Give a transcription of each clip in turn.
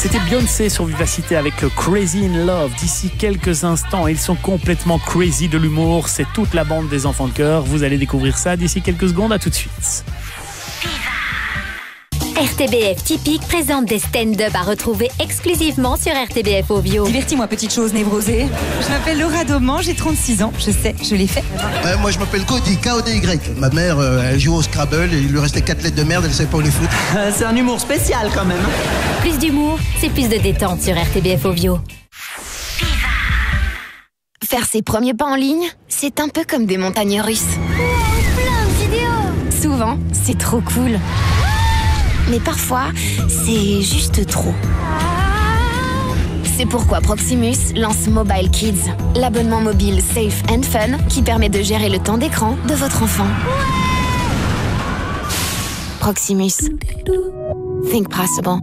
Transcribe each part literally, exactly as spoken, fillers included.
C'était Beyoncé sur Vivacité avec Crazy in Love. D'ici quelques instants, ils sont complètement crazy de l'humour. C'est toute la bande des enfants de cœur. Vous allez découvrir ça d'ici quelques secondes. À tout de suite. R T B F Typique présente des stand-up à retrouver exclusivement sur R T B F Ovio. Divertis-moi, petite chose névrosée. Je m'appelle Laura Dauman, j'ai trente-six ans. Je sais, je l'ai fait. Euh, moi, je m'appelle Cody, K O D Y. Ma mère, euh, elle joue au Scrabble et il lui restait quatre lettres de merde, elle savait pas où les foutre. Euh, c'est un humour spécial quand même. Plus d'humour, c'est plus de détente sur R T B F Ovio. Faire ses premiers pas en ligne, c'est un peu comme des montagnes russes. Wow, plein de vidéos. Souvent, c'est trop cool. Mais parfois, c'est juste trop. C'est pourquoi Proximus lance Mobile Kids, l'abonnement mobile safe and fun qui permet de gérer le temps d'écran de votre enfant. Proximus. Think possible.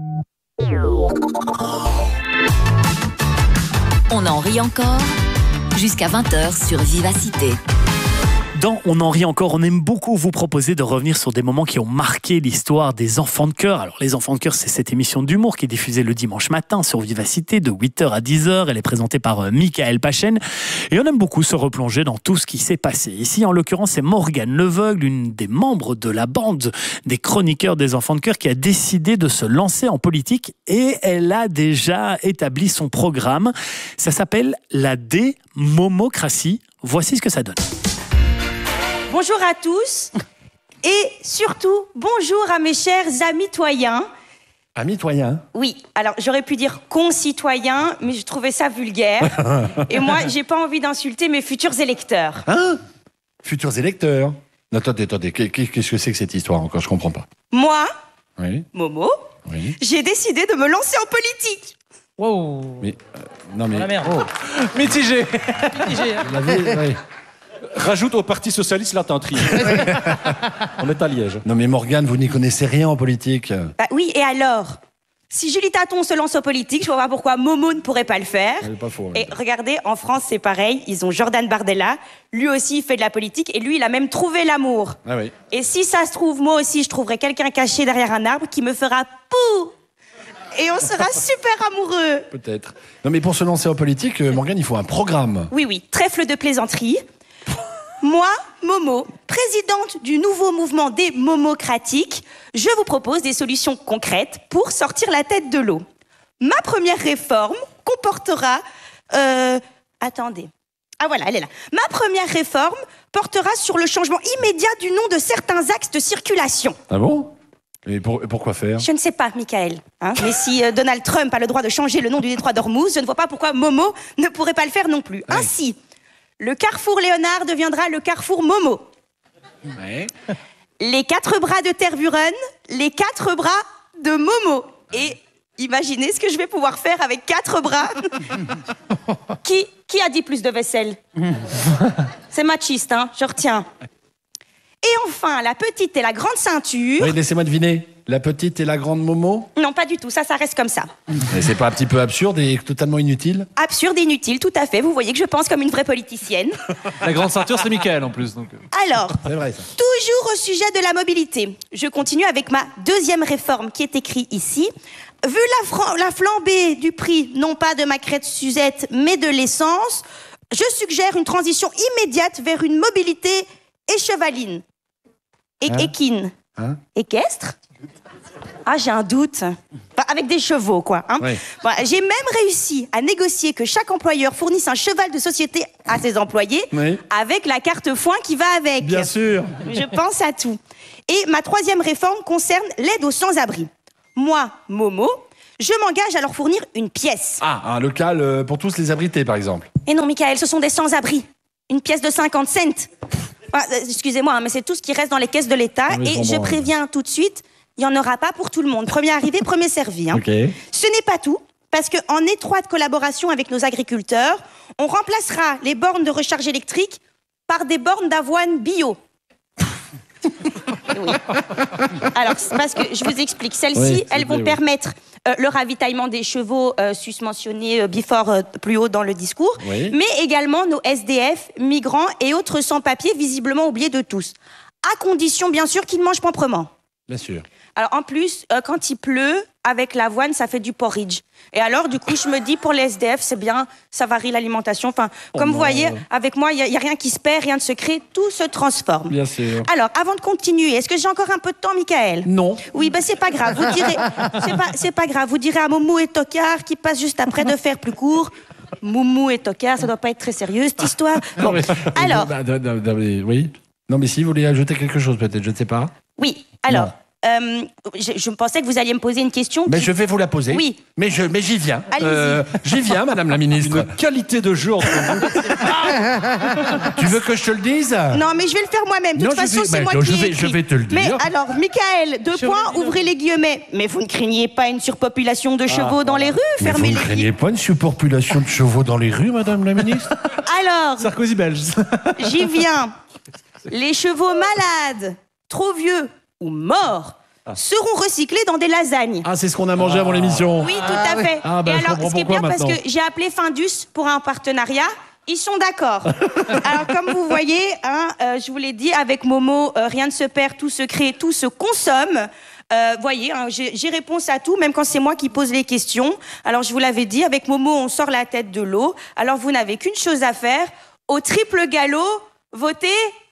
On en rit encore jusqu'à vingt heures sur Vivacité. Dans On en rit encore, on aime beaucoup vous proposer de revenir sur des moments qui ont marqué l'histoire des enfants de cœur. Alors, les enfants de cœur, c'est cette émission d'humour qui est diffusée le dimanche matin sur Vivacité de huit heures à dix heures. Elle est présentée par euh, Michael Pachen. Et on aime beaucoup se replonger dans tout ce qui s'est passé. Ici, en l'occurrence, c'est Morgane Leveugle, une des membres de la bande des chroniqueurs des enfants de cœur, qui a décidé de se lancer en politique. Et elle a déjà établi son programme. Ça s'appelle la démomocratie. Voici ce que ça donne. Bonjour à tous et surtout bonjour à mes chers amis toyens. Amis toyens ? Oui, alors j'aurais pu dire concitoyens, mais je trouvais ça vulgaire. Et moi, j'ai pas envie d'insulter mes futurs électeurs. Hein ? Futurs électeurs ? Attendez, attendez, qu'est-ce que c'est que cette histoire encore ? Je comprends pas. Moi, oui. Momo, oui. J'ai décidé de me lancer en politique. Wow. Mais, euh, non mais... Oh la merde. Oh. Mitigé. Mitigé. Hein. La vie, oui. Rajoute au Parti Socialiste la tenterie. On est à Liège. Non mais Morgane, vous n'y connaissez rien en politique. Bah oui, et alors ? Si Julie Taton se lance en politique, je vois pas pourquoi Momo ne pourrait pas le faire. C'est pas faux, et regardez, en France, c'est pareil. Ils ont Jordan Bardella. Lui aussi, il fait de la politique. Et lui, il a même trouvé l'amour. Ah oui. Et si ça se trouve, moi aussi, je trouverai quelqu'un caché derrière un arbre qui me fera pou. Et on sera super amoureux. Peut-être. Non mais pour se lancer en politique, Morgane, il faut un programme. Oui, oui. Trèfle de plaisanterie. Moi, Momo, présidente du nouveau mouvement des momocratiques, je vous propose des solutions concrètes pour sortir la tête de l'eau. Ma première réforme comportera... Euh, attendez. Ah voilà, elle est là. Ma première réforme portera sur le changement immédiat du nom de certains axes de circulation. Ah bon ? Et pour, pourquoi faire ? Je ne sais pas, Michael. Hein, mais si euh, Donald Trump a le droit de changer le nom du détroit d'Ormuz, je ne vois pas pourquoi Momo ne pourrait pas le faire non plus. Ouais. Ainsi... Le carrefour Léonard deviendra le carrefour Momo. Ouais. Les quatre bras de Tervuren, les quatre bras de Momo. Et imaginez ce que je vais pouvoir faire avec quatre bras. qui, qui a dit plus de vaisselle ? C'est machiste, hein, je retiens. Et enfin, la petite et la grande ceinture... Oui, laissez-moi deviner. La petite et la grande Momo ? Non, pas du tout, ça, ça reste comme ça. Et c'est pas un petit peu absurde et totalement inutile ? Absurde et inutile, tout à fait. Vous voyez que je pense comme une vraie politicienne. La grande ceinture, c'est Michael en plus. Donc... Alors, c'est vrai, ça. Toujours au sujet de la mobilité, je continue avec ma deuxième réforme qui est écrite ici. Vu la, fran- la flambée du prix, non pas de ma crête Suzette, mais de l'essence, je suggère une transition immédiate vers une mobilité échevaline. É- hein équine. Hein Équestre ? Ah, j'ai un doute. Enfin, avec des chevaux, quoi. Hein. Oui. Bon, j'ai même réussi à négocier que chaque employeur fournisse un cheval de société à ses employés, oui. avec la carte foin qui va avec. Bien sûr. Je pense à tout. Et ma troisième réforme concerne l'aide aux sans-abri. Moi, Momo, je m'engage à leur fournir une pièce. Ah, un local euh, pour tous les abrités, par exemple. Et non, Michael, ce sont des sans-abri. Une pièce de cinquante cents. Ah, excusez-moi, hein, mais c'est tout ce qui reste dans les caisses de l'État. Oui, et je bon, préviens tout de suite, il n'y en aura pas pour tout le monde. Premier arrivé, premier servi. Hein. Okay. Ce n'est pas tout, parce qu'en étroite collaboration avec nos agriculteurs, on remplacera les bornes de recharge électrique par des bornes d'avoine bio. Oui. Alors, c'est parce que je vous explique. Celles-ci, oui, elles vont oui. permettre euh, le ravitaillement des chevaux euh, susmentionnés euh, before euh, plus haut dans le discours, oui. mais également nos S D F, migrants et autres sans-papiers visiblement oubliés de tous. À condition, bien sûr, qu'ils mangent proprement. Bien sûr. Alors en plus, euh, quand il pleut, avec l'avoine, ça fait du porridge. Et alors, du coup, je me dis, pour les S D F, c'est bien, ça varie l'alimentation. Enfin, Oh comme non. vous voyez, avec moi, il n'y a, a rien qui se perd, rien de se crée, tout se transforme. Bien sûr. Alors, avant de continuer, est-ce que j'ai encore un peu de temps, Michael? Non. Oui, ben c'est pas grave. Vous direz, c'est pas, c'est pas grave. Vous direz à Moumou et Tocard qui passent juste après de faire plus court. Moumou et Tocard, ça doit pas être très sérieux cette histoire. Bon, alors, Bah, non, non, non, mais oui. Non, mais si vous voulez ajouter quelque chose, peut-être, je ne sais pas. oui. Alors, euh, je, je pensais que vous alliez me poser une question. Mais qui- je vais vous la poser. Oui. Mais je, mais j'y viens. Allez-y. j'y viens, Madame la Ministre. Une qualité de jeu entre vous. Tu veux que je te le dise? Non, mais je vais le faire moi-même. De Non, toute je façon, vais- c'est bah, moi non, qui je ai vais- écrit. je vais te le Mais dire. alors, Michael, deux Je points, vais le dire. ouvrez les guillemets. Mais vous ne craignez pas une surpopulation de chevaux dans les rues? Mais vous Fermez ne les craignez guillemets. pas une surpopulation de chevaux dans les rues, Madame la Ministre? Alors, Sarkozy belge. j'y viens. Les chevaux malades, trop vieux ou morts seront recyclés dans des lasagnes. Ah, c'est ce qu'on a mangé avant l'émission. Oui, tout à fait. Ah, bah, Et je alors, comprends ce qui est pourquoi bien, parce maintenant. que j'ai appelé Findus pour un partenariat. Ils sont d'accord. Alors, comme vous voyez, hein, euh, je vous l'ai dit, avec Momo, euh, rien ne se perd, tout se crée, tout se consomme. Euh, voyez, hein, j'ai j'ai réponse à tout, même quand c'est moi qui pose les questions. Alors, je vous l'avais dit, avec Momo, on sort la tête de l'eau. Alors, vous n'avez qu'une chose à faire. Au triple galop, votez...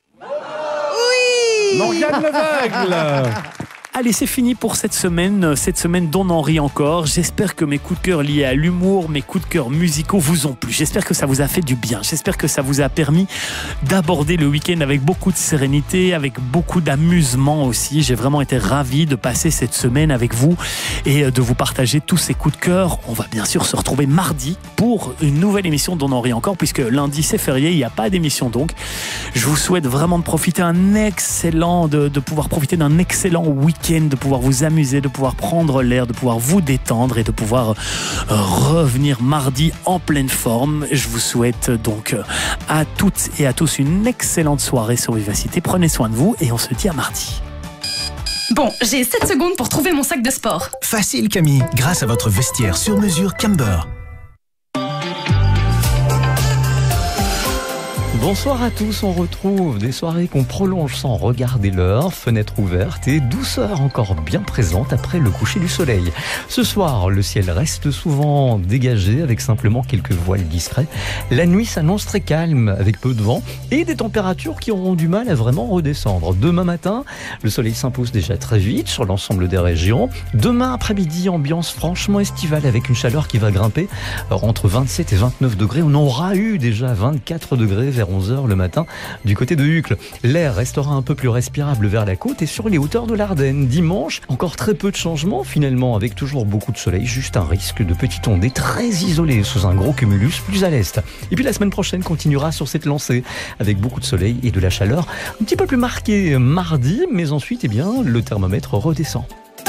Oui! Morgane Leveugle. Allez, c'est fini pour cette semaine, cette semaine dont on en rit encore. J'espère que mes coups de cœur liés à l'humour, mes coups de cœur musicaux vous ont plu. J'espère que ça vous a fait du bien. J'espère que ça vous a permis d'aborder le week-end avec beaucoup de sérénité, avec beaucoup d'amusement aussi. J'ai vraiment été ravi de passer cette semaine avec vous et de vous partager tous ces coups de cœur. On va bien sûr se retrouver mardi pour une nouvelle émission dont on en rit encore, puisque lundi c'est férié, il n'y a pas d'émission donc. Je vous souhaite vraiment de profiter un excellent, de, de pouvoir profiter d'un excellent week-end, de pouvoir vous amuser, de pouvoir prendre l'air, de pouvoir vous détendre et de pouvoir euh, revenir mardi en pleine forme. Je vous souhaite donc euh, à toutes et à tous une excellente soirée sur Vivacité. Prenez soin de vous et on se dit à mardi. Bon, j'ai sept secondes pour trouver mon sac de sport. Facile Camille, grâce à votre vestiaire sur mesure Camber. Bonsoir à tous, on retrouve des soirées qu'on prolonge sans regarder l'heure, fenêtre ouverte et douceur encore bien présente après le coucher du soleil. Ce soir, le ciel reste souvent dégagé avec simplement quelques voiles discrets. La nuit s'annonce très calme avec peu de vent et des températures qui auront du mal à vraiment redescendre. Demain matin, le soleil s'impose déjà très vite sur l'ensemble des régions. Demain après-midi, ambiance franchement estivale avec une chaleur qui va grimper entre vingt-sept et vingt-neuf degrés. On aura eu déjà vingt-quatre degrés vers onze heures le matin du côté de Uccle. L'air restera un peu plus respirable vers la côte et sur les hauteurs de l'Ardenne. Dimanche, encore très peu de changements finalement, avec toujours beaucoup de soleil, juste un risque de petites ondées très isolées sous un gros cumulus plus à l'est. Et puis la semaine prochaine continuera sur cette lancée, avec beaucoup de soleil et de la chaleur un petit peu plus marquée mardi, mais ensuite, eh bien, le thermomètre redescend.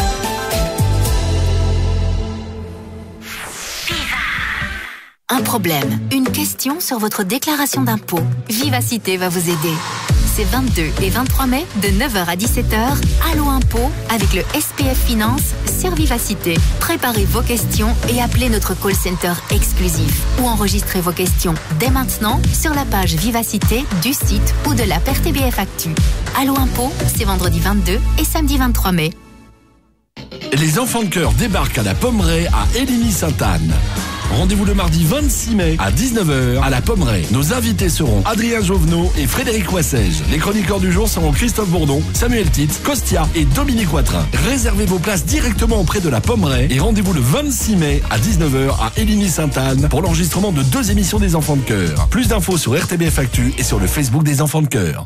Un problème, une question sur votre déclaration d'impôt. Vivacité va vous aider. C'est vingt-deux et vingt-trois mai, de neuf heures à dix-sept heures, Allo Impôt, avec le S P F Finance sur Vivacité. Préparez vos questions et appelez notre call center exclusif. Ou enregistrez vos questions dès maintenant sur la page Vivacité du site ou de l'app R T B F Actu. Allo Impôt, c'est vendredi vingt-deux et samedi vingt-trois mai. Les enfants de cœur débarquent à la Pommeraye à Éligny-Sainte-Anne. Rendez-vous le mardi vingt-six mai à dix-neuf heures à la Pommeraye. Nos invités seront Adrien Jovenot et Frédéric Wassège. Les chroniqueurs du jour seront Christophe Bourdon, Samuel Titz, Costia et Dominique Watrin. Réservez vos places directement auprès de la Pommeraye et rendez-vous le vingt-six mai à dix-neuf heures à Éligny-Sainte-Anne pour l'enregistrement de deux émissions des enfants de cœur. Plus d'infos sur R T B F Actu et sur le Facebook des enfants de cœur.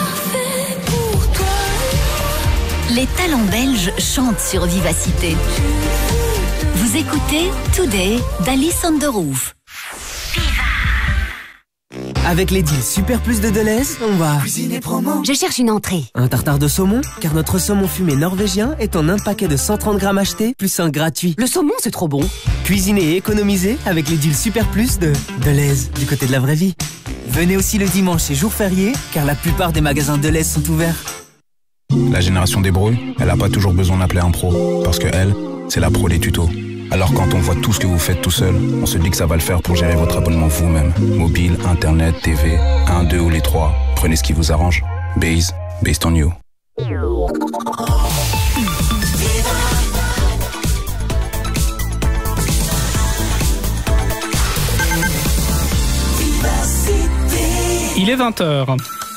Les talents belges chantent sur Vivacité. Vous écoutez Today d'Alice on the Roof. Avec les deals Super Plus de Deleuze, on va cuisiner promo. Je cherche une entrée. Un tartare de saumon, car notre saumon fumé norvégien est en un paquet de cent trente grammes acheté, plus un gratuit. Le saumon, c'est trop bon. Cuisiner et économiser avec les deals Super Plus de Deleuze, du côté de la vraie vie. Venez aussi le dimanche et jour férié, car la plupart des magasins Deleuze sont ouverts. La génération des brouilles, elle n'a pas toujours besoin d'appeler un pro, parce que elle, c'est la pro des tutos. Alors quand on voit tout ce que vous faites tout seul, on se dit que ça va le faire pour gérer votre abonnement vous-même. Mobile, internet, T V, un, deux ou les trois. Prenez ce qui vous arrange. Base, based on you. est vingt heures.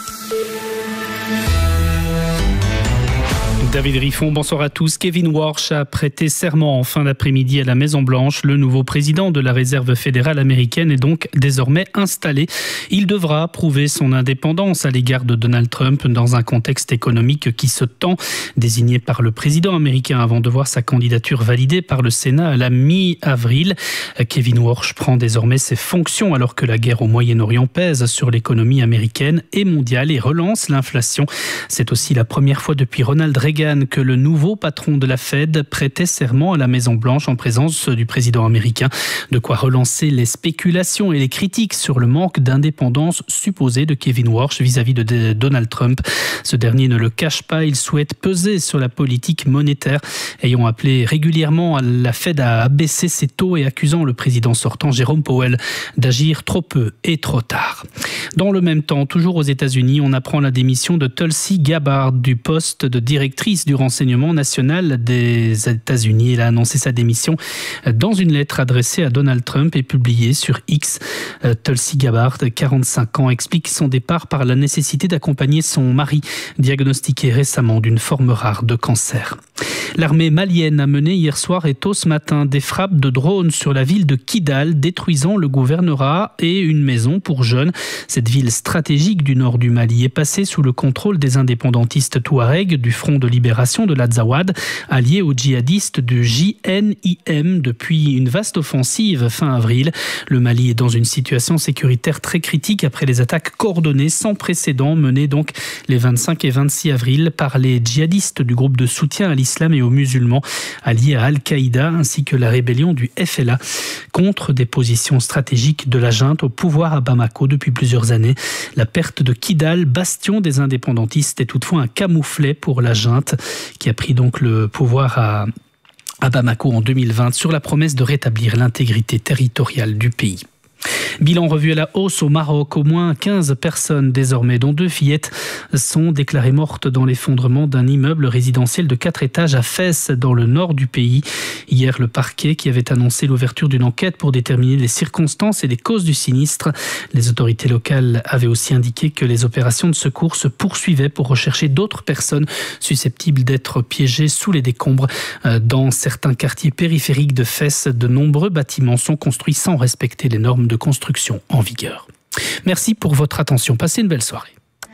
David Riffon, bonsoir à tous. Kevin Warsh a prêté serment en fin d'après-midi à la Maison-Blanche. Le nouveau président de la Réserve fédérale américaine est donc désormais installé. Il devra prouver son indépendance à l'égard de Donald Trump dans un contexte économique qui se tend. Désigné par le président américain avant de voir sa candidature validée par le Sénat à la mi-avril, Kevin Warsh prend désormais ses fonctions alors que la guerre au Moyen-Orient pèse sur l'économie américaine et mondiale et relance l'inflation. C'est aussi la première fois depuis Ronald Reagan que le nouveau patron de la Fed prêtait serment à la Maison-Blanche en présence du président américain. De quoi relancer les spéculations et les critiques sur le manque d'indépendance supposé de Kevin Warsh vis-à-vis de Donald Trump. Ce dernier ne le cache pas, il souhaite peser sur la politique monétaire, ayant appelé régulièrement à la Fed à abaisser ses taux et accusant le président sortant Jérôme Powell d'agir trop peu et trop tard. Dans le même temps, toujours aux États-Unis, on apprend la démission de Tulsi Gabbard du poste de directrice du renseignement national des États-Unis. Elle a annoncé sa démission dans une lettre adressée à Donald Trump et publiée sur X. Tulsi Gabbard, quarante-cinq ans, explique son départ par la nécessité d'accompagner son mari, diagnostiqué récemment d'une forme rare de cancer. L'armée malienne a mené hier soir et tôt ce matin des frappes de drones sur la ville de Kidal, détruisant le gouvernorat et une maison pour jeunes. Cette ville stratégique du nord du Mali est passée sous le contrôle des indépendantistes touaregs du Front de libération de l'Azawad, alliés aux djihadistes du J N I M depuis une vaste offensive fin avril. Le Mali est dans une situation sécuritaire très critique après les attaques coordonnées sans précédent menées donc les vingt-cinq et vingt-six avril par les djihadistes du groupe de soutien à l'islam et aux musulmans alliés à Al-Qaïda ainsi que la rébellion du F L A contre des positions stratégiques de la junte au pouvoir à Bamako depuis plusieurs années. La perte de Kidal, bastion des indépendantistes, est toutefois un camouflet pour la junte qui a pris donc le pouvoir à, à Bamako en deux mille vingt sur la promesse de rétablir l'intégrité territoriale du pays. Bilan revu à la hausse au Maroc. Au moins quinze personnes désormais, dont deux fillettes, sont déclarées mortes dans l'effondrement d'un immeuble résidentiel de quatre étages à Fès, dans le nord du pays. Hier, le parquet, qui avait annoncé l'ouverture d'une enquête pour déterminer les circonstances et les causes du sinistre. Les autorités locales avaient aussi indiqué que les opérations de secours se poursuivaient pour rechercher d'autres personnes susceptibles d'être piégées sous les décombres. Dans certains quartiers périphériques de Fès, de nombreux bâtiments sont construits sans respecter les normes de construction en vigueur. Merci pour votre attention. Passez une belle soirée.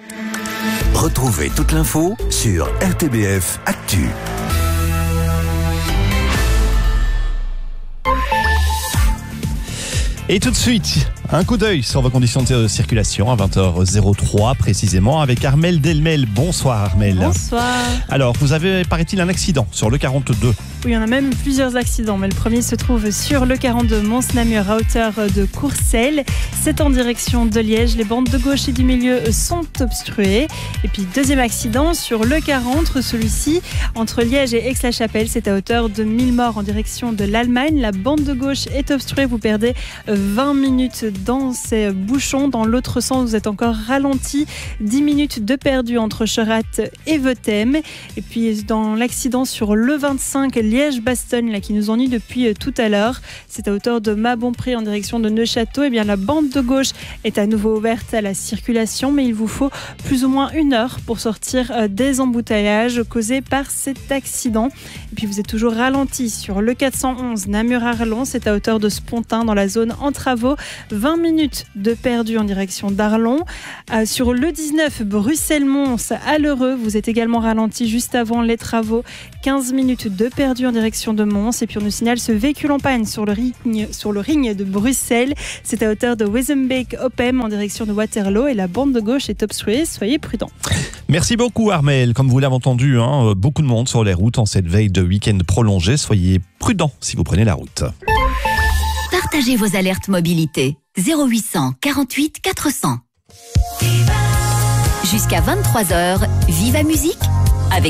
Retrouvez toute l'info sur R T B F Actu. Et tout de suite, un coup d'œil sur vos conditions de circulation à vingt heures trois précisément avec Armelle Delmel. Bonsoir Armelle. Bonsoir. Alors, vous avez, paraît-il, un accident sur le quarante-deux. Oui, il y en a même plusieurs accidents, mais le premier se trouve sur le quarante-deux Mons-Namur à hauteur de Courcelles. C'est en direction de Liège. Les bandes de gauche et du milieu sont obstruées. Et puis, deuxième accident sur le quarante, celui-ci entre Liège et Aix-la-Chapelle. C'est à hauteur de mille morts en direction de l'Allemagne. La bande de gauche est obstruée. Vous perdez vingt minutes dans ces bouchons. Dans l'autre sens, vous êtes encore ralenti. dix minutes de perdu entre Cherat et Vetem. Et puis, dans l'accident sur le vingt-cinq, Liège-Bastogne, là, qui nous ennuie depuis tout à l'heure. C'est à hauteur de Mabompré en direction de Neufchâteau. Et bien, la bande de gauche est à nouveau ouverte à la circulation, mais il vous faut plus ou moins une heure pour sortir des embouteillages causés par cet accident. Et puis, vous êtes toujours ralenti sur le quatre cent onze Namur-Arlon. C'est à hauteur de Spontin dans la zone en travaux. vingt minutes de perdu en direction d'Arlon. Euh, sur le dix-neuf Bruxelles-Mons à l'Heureux, vous êtes également ralenti juste avant les travaux. quinze minutes de perdu en direction de Mons. Et puis on nous signale ce véhicule en panne sur le ring, sur le ring de Bruxelles. C'est à hauteur de Wezenbeek-Oppem en direction de Waterloo et la bande de gauche est obstruée. Soyez prudents. Merci beaucoup Armelle. Comme vous l'avez entendu, hein, beaucoup de monde sur les routes en cette veille de week-end prolongé. Soyez prudents si vous prenez la route. Partagez vos alertes mobilité. zéro huit cent quarante-huit quatre cents. Jusqu'à vingt-trois heures, Viva Musique